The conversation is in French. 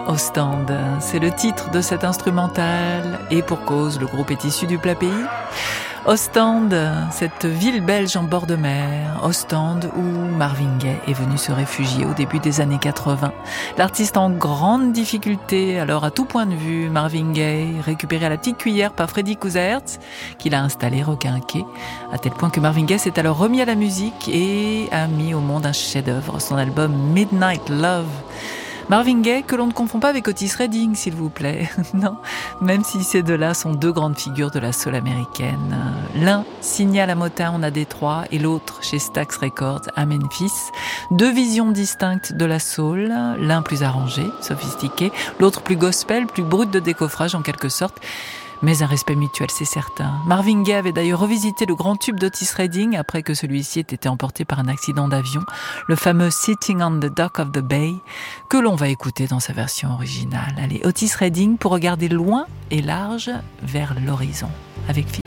au stand. C'est le titre de cet instrumental et pour cause, le groupe est issu du plat pays. Ostende, cette ville belge en bord de mer, Ostende où Marvin Gaye est venu se réfugier au début des années 80. L'artiste en grande difficulté, alors à tout point de vue, Marvin Gaye, récupéré à la petite cuillère par Freddy Cousertz, qui l'a installé requinqué, à tel point que Marvin Gaye s'est alors remis à la musique et a mis au monde un chef-d'œuvre, son album Midnight Love. Marvin Gaye, que l'on ne confond pas avec Otis Redding, s'il vous plaît. Non, même si ces deux-là sont deux grandes figures de la soul américaine. L'un signale à Motown à Détroit et l'autre chez Stax Records à Memphis. Deux visions distinctes de la soul, l'un plus arrangé, sophistiqué, l'autre plus gospel, plus brut de décoffrage en quelque sorte. Mais un respect mutuel, c'est certain. Marvin Gaye avait d'ailleurs revisité le grand tube d'Otis Redding après que celui-ci ait été emporté par un accident d'avion, le fameux Sitting on the Dock of the Bay, que l'on va écouter dans sa version originale. Allez, Otis Redding pour regarder loin et large vers l'horizon, avec Fils.